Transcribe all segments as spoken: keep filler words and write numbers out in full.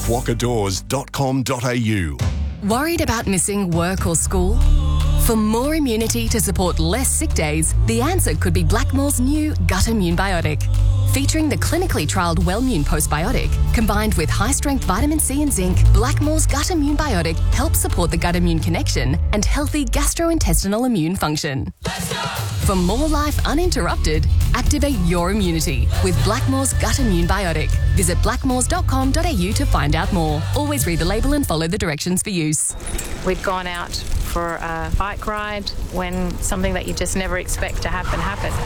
waka doors dot com dot a u. Worried about missing work or school? For more immunity to support less sick days, the answer could be Blackmore's new Gut Immune Biotic. Featuring the clinically trialled Wellmune Postbiotic, combined with high-strength vitamin C and zinc, Blackmore's Gut Immune Biotic helps support the gut-immune connection and healthy gastrointestinal immune function. Let's go! For more life uninterrupted, activate your immunity with Blackmore's Gut Immune Biotic. Visit blackmores dot com dot a u to find out more. Always read the label and follow the directions for use. We'd gone out for a bike ride when something that you just never expect to happen happened.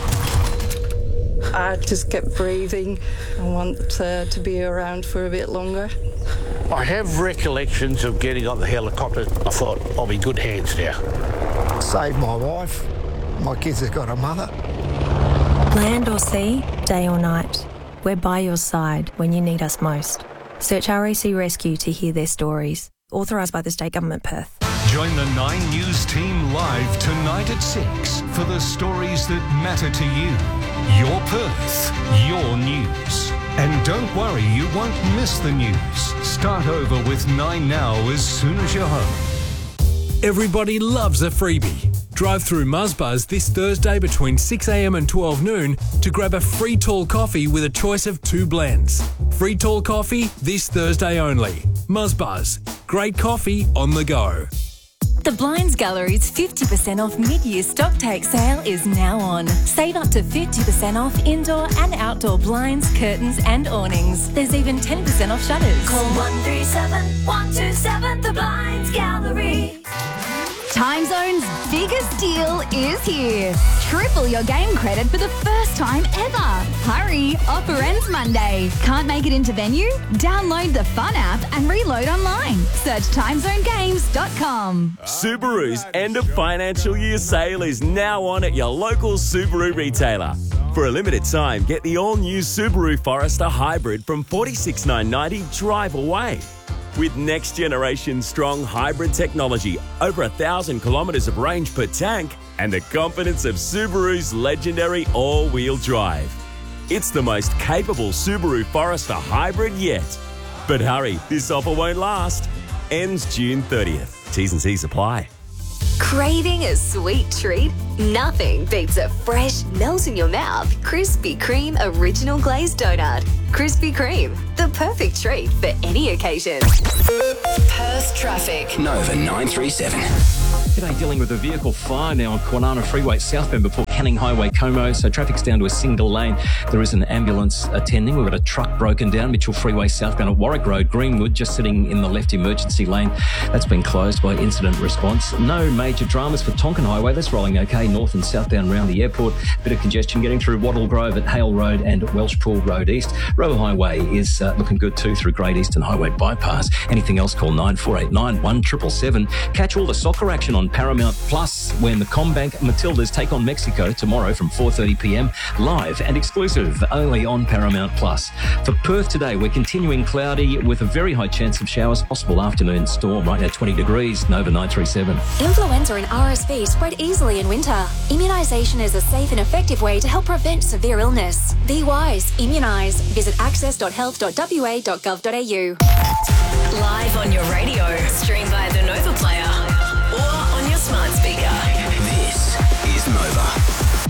I just kept breathing. I want uh, to be around for a bit longer. I have recollections of getting on the helicopter. I thought, I'll be in good hands now. Saved my wife. My kids have got a mother. Land or sea, day or night, we're by your side when you need us most. Search R A C Rescue to hear their stories. Authorised by the State Government, Perth. Join the Nine News team live tonight at six for the stories that matter to you. Your Perth, your news. And don't worry, you won't miss the news. Start over with Nine Now as soon as you're home. Everybody loves a freebie. Drive through Muzbuzz this Thursday between six a m and twelve noon to grab a free tall coffee with a choice of two blends. Free tall coffee this Thursday only. Muzbuzz. Great coffee on the go. The Blinds Gallery's fifty percent off mid-year stock take sale is now on. Save up to fifty percent off indoor and outdoor blinds, curtains and awnings. There's even ten percent off shutters. Call one three seven, one two seven, The Blinds Gallery. Time Zone's biggest deal is here. Triple your game credit for the first time ever. Hurry, offer ends Monday. Can't make it into venue? Download the Fun app and reload online. Search time zone games dot com. Subaru's end of financial year sale is now on at your local Subaru retailer. For a limited time, get the all-new Subaru Forester Hybrid from forty-six thousand nine hundred dollars drive away. With next-generation strong hybrid technology, over a thousand kilometres of range per tank, and the confidence of Subaru's legendary all-wheel drive. It's the most capable Subaru Forester hybrid yet. But hurry, this offer won't last. Ends June thirtieth. T's and C's apply. Craving a sweet treat? Nothing beats a fresh, melt-in-your-mouth Krispy Kreme Original Glazed Donut. Krispy Kreme, the perfect treat for any occasion. Perth traffic. Nova nine three seven. Today dealing with a vehicle fire now on Kwinana Freeway southbound before Canning Highway, Como. So traffic's down to a single lane. There is an ambulance attending. We've got a truck broken down. Mitchell Freeway southbound at Warwick Road, Greenwood, just sitting in the left emergency lane. That's been closed by incident response. No major dramas for Tonkin Highway. That's rolling okay north and southbound around the airport. Bit of congestion getting through Wattle Grove at Hale Road and Welshpool Road East. Roe Highway is uh, looking good too through Great Eastern Highway bypass. Anything else, call nine four eight nine, one seven seven seven. Catch all the soccer action on Paramount Plus when the Combank Matildas take on Mexico tomorrow from four thirty p m live and exclusive only on Paramount Plus. For Perth today, we're continuing cloudy with a very high chance of showers, possible afternoon storm right now twenty degrees. Nova nine three seven. Influenza and R S V spread easily in winter. Immunisation is a safe and effective way to help prevent severe illness. Be wise, immunise. Visit access dot health dot w a dot gov dot a u. Live on your radio, stream via the Nova Player or on your smart speaker. This is Nova.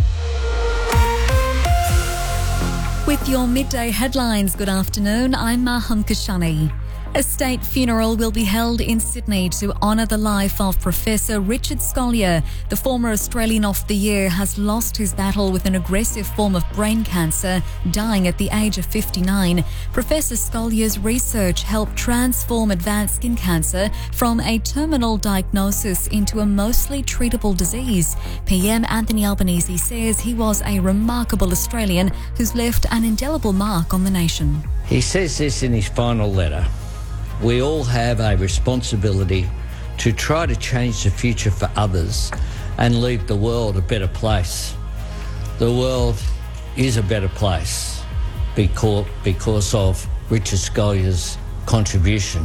With your midday headlines, good afternoon. I'm Maham Kashani. A state funeral will be held in Sydney to honour the life of Professor Richard Scolyer. The former Australian of the Year has lost his battle with an aggressive form of brain cancer, dying at the age of fifty-nine. Professor Scolyer's research helped transform advanced skin cancer from a terminal diagnosis into a mostly treatable disease. P M Anthony Albanese says he was a remarkable Australian who's left an indelible mark on the nation. He says this in his final letter. We all have a responsibility to try to change the future for others and leave the world a better place. The world is a better place because, because of Richard Scolyer's contribution.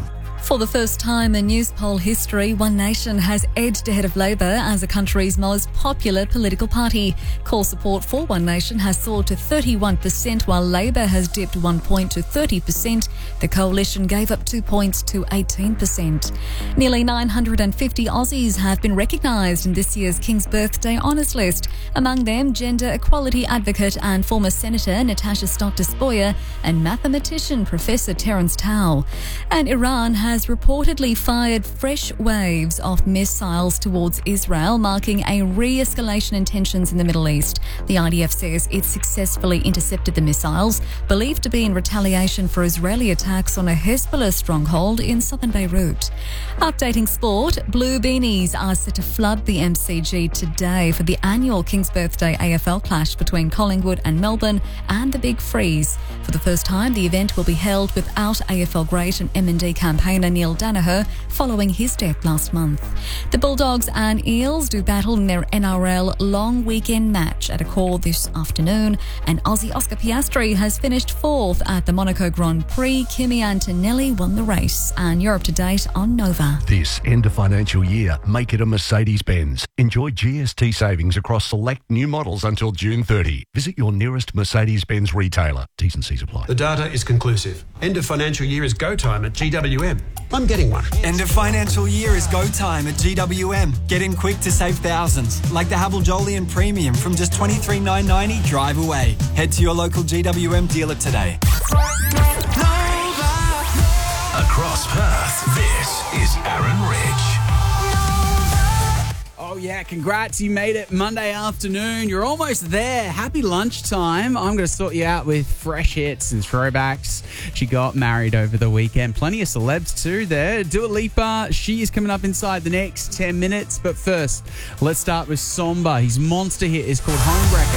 For the first time in news poll history, One Nation has edged ahead of Labor as the country's most popular political party. Core support for One Nation has soared to thirty-one percent, while Labor has dipped one point to thirty percent. The coalition gave up two points to eighteen percent. Nearly nine hundred fifty Aussies have been recognised in this year's King's Birthday Honours List. Among them, gender equality advocate and former Senator Natasha Stott-Despoja and mathematician Professor Terence Tao. And Iran has has reportedly fired fresh waves of missiles towards Israel, marking a re-escalation in tensions in the Middle East. The I D F says it successfully intercepted the missiles, believed to be in retaliation for Israeli attacks on a Hezbollah stronghold in southern Beirut. Updating sport, Blue Beanies are set to flood the M C G today for the annual King's Birthday A F L clash between Collingwood and Melbourne and the Big Freeze. For the first time, the event will be held without A F L great and M and D campaigner Neil Danaher following his death last month. The Bulldogs and Eels do battle in their N R L long weekend match at Accor this afternoon, and Aussie Oscar Piastri has finished fourth at the Monaco Grand Prix. Kimi Antonelli won the race, and you're up to date on Nova. This end of financial year, make it a Mercedes-Benz. Enjoy G S T savings across select new models until June thirtieth. Visit your nearest Mercedes-Benz retailer. T's and C's apply. The data is conclusive. End of financial year is go time at G W M. I'm getting one. End of financial year is go time at G W M. Get in quick to save thousands, like the Havel Jolion Premium from just twenty-three thousand nine hundred ninety drive away. Head to your local G W M dealer today. Across Perth, this is Aaron Rich. Oh yeah, congrats, you made it Monday afternoon. You're almost there. Happy lunchtime. I'm going to sort you out with fresh hits and throwbacks. She got married over the weekend. Plenty of celebs too there. Dua Lipa, she is coming up inside the next ten minutes. But first, let's start with Somba. His monster hit is called Homewrecker.